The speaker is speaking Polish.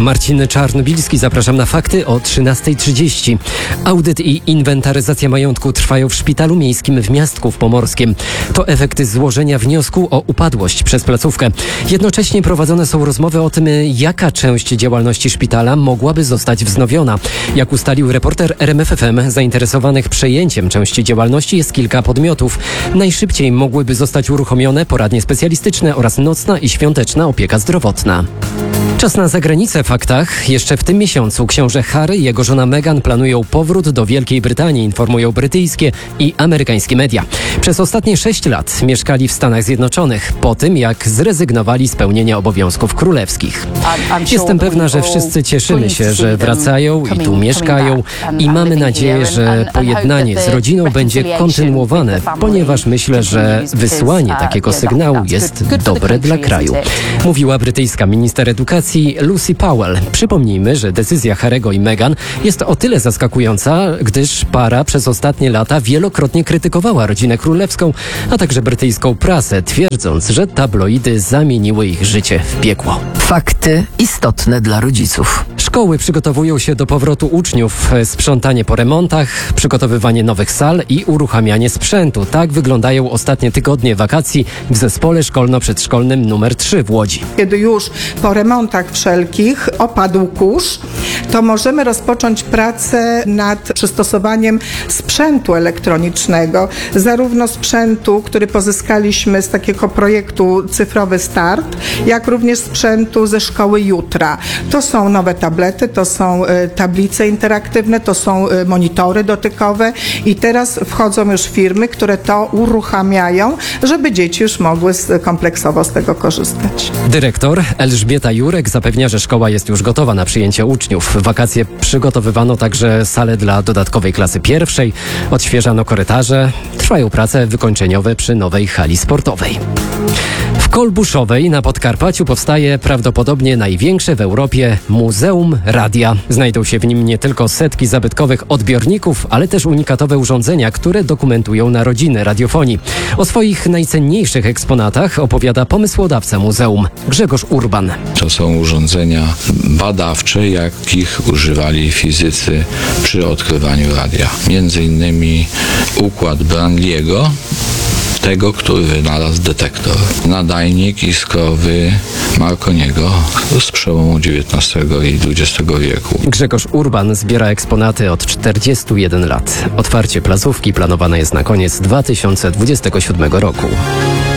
Marcin Czarnobilski, zapraszam na fakty o 13:30. Audyt i inwentaryzacja majątku trwają w Szpitalu Miejskim w Miastku Pomorskim. To efekty złożenia wniosku o upadłość przez placówkę. Jednocześnie prowadzone są rozmowy o tym, jaka część działalności szpitala mogłaby zostać wznowiona. Jak ustalił reporter RMF FM, zainteresowanych przejęciem części działalności jest kilka podmiotów. Najszybciej mogłyby zostać uruchomione poradnie specjalistyczne oraz nocna i świąteczna opieka zdrowotna. Czas na zagranicę w faktach. Jeszcze w tym miesiącu książę Harry i jego żona Meghan planują powrót do Wielkiej Brytanii, informują brytyjskie i amerykańskie media. Przez ostatnie 6 lat mieszkali w Stanach Zjednoczonych, po tym jak zrezygnowali z pełnienia obowiązków królewskich. Jestem pewna, że wszyscy cieszymy się, że wracają i tu mieszkają i mamy nadzieję, że pojednanie z rodziną będzie kontynuowane, ponieważ myślę, że wysłanie takiego sygnału jest dobre dla kraju, mówiła brytyjska minister edukacji Lucy Powell. Przypomnijmy, że decyzja Harry'ego i Meghan jest o tyle zaskakująca, gdyż para przez ostatnie lata wielokrotnie krytykowała rodzinę królewską, a także brytyjską prasę, twierdząc, że tabloidy zamieniły ich życie w piekło. Fakty istotne dla rodziców. Szkoły przygotowują się do powrotu uczniów, sprzątanie po remontach, przygotowywanie nowych sal i uruchamianie sprzętu. Tak wyglądają ostatnie tygodnie wakacji w zespole szkolno-przedszkolnym nr 3 w Łodzi. Kiedy już po remontach wszelkich opadł kurz, to możemy rozpocząć pracę nad przystosowaniem sprzętu elektronicznego, zarówno sprzętu, który pozyskaliśmy z takiego projektu Cyfrowy Start, jak również sprzętu ze szkoły jutra. To są nowe tablety, to są tablice interaktywne, to są monitory dotykowe i teraz wchodzą już firmy, które to uruchamiają, żeby dzieci już mogły kompleksowo z tego korzystać. Dyrektor Elżbieta Jurek zapewnia, że szkoła jest już gotowa na przyjęcie uczniów. W wakacje przygotowywano także salę dla dodatkowej klasy pierwszej, odświeżano korytarze, trwają prace wykończeniowe przy nowej hali sportowej. W Kolbuszowej na Podkarpaciu powstaje prawdopodobnie największe w Europie Muzeum Radia. Znajdą się w nim nie tylko setki zabytkowych odbiorników, ale też unikatowe urządzenia, które dokumentują narodziny radiofonii. O swoich najcenniejszych eksponatach opowiada pomysłodawca muzeum Grzegorz Urban. To są urządzenia badawcze, jakich używali fizycy przy odkrywaniu radia. Między innymi układ Branliego, tego, który wynalazł detektor. Nadajnik iskrowy Marconiego z przełomu XIX i XX wieku. Grzegorz Urban zbiera eksponaty od 41 lat. Otwarcie placówki planowane jest na koniec 2027 roku.